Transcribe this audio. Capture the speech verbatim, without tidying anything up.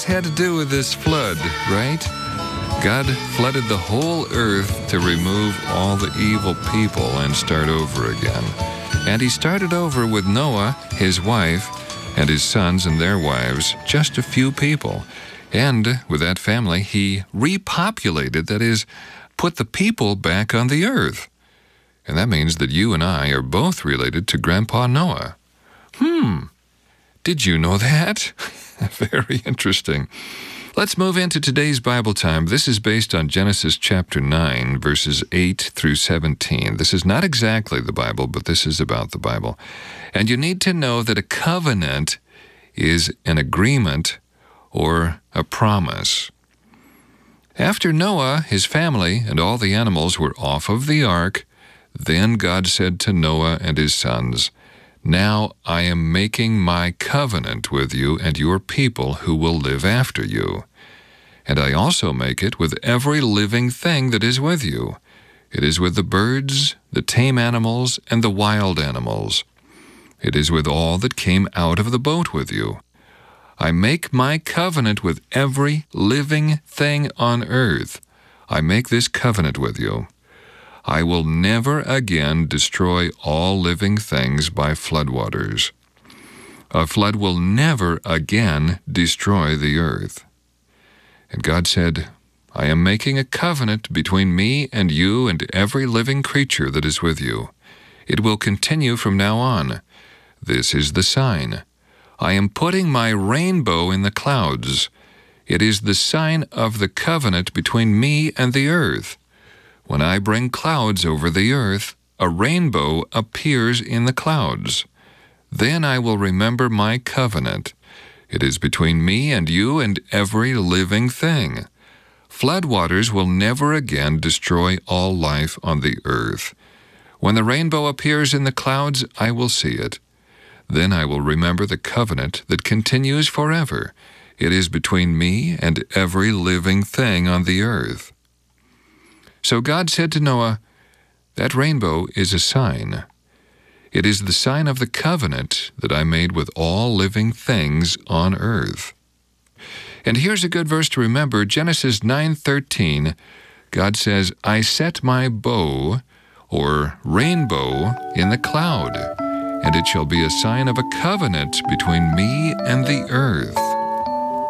Had to do with this flood, right? God flooded the whole earth to remove all the evil people and start over again. And he started over with Noah, his wife, and his sons and their wives, just a few people. And with that family, he repopulated, that is, put the people back on the earth. And that means that you and I are both related to Grandpa Noah. Hmm. Did you know that? Very interesting. Let's move into today's Bible time. This is based on Genesis chapter nine, verses eight through seventeen. This is not exactly the Bible, but this is about the Bible. And you need to know that a covenant is an agreement or a promise. After Noah, his family, and all the animals were off of the ark, then God said to Noah and his sons, "Now I am making my covenant with you and your people who will live after you. And I also make it with every living thing that is with you. It is with the birds, the tame animals, and the wild animals. It is with all that came out of the boat with you. I make my covenant with every living thing on earth. I make this covenant with you. I will never again destroy all living things by floodwaters. A flood will never again destroy the earth." And God said, "I am making a covenant between me and you and every living creature that is with you. It will continue from now on. This is the sign. I am putting my rainbow in the clouds. It is the sign of the covenant between me and the earth. When I bring clouds over the earth, a rainbow appears in the clouds. Then I will remember my covenant. It is between me and you and every living thing. Floodwaters will never again destroy all life on the earth. When the rainbow appears in the clouds, I will see it. Then I will remember the covenant that continues forever. It is between me and every living thing on the earth." So God said to Noah, "That rainbow is a sign. It is the sign of the covenant that I made with all living things on earth." And here's a good verse to remember, Genesis nine thirteen. God says, "I set my bow," or rainbow, "in the cloud, and it shall be a sign of a covenant between me and the earth."